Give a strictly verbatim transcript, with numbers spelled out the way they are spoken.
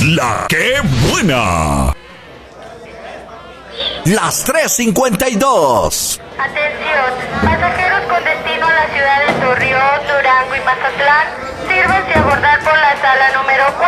La que buena. Las tres cincuenta y dos. Atención, pasajeros con destino a la ciudad de Torreón, Durango y Mazatlán, sírvanse a abordar por la sala número cuatro.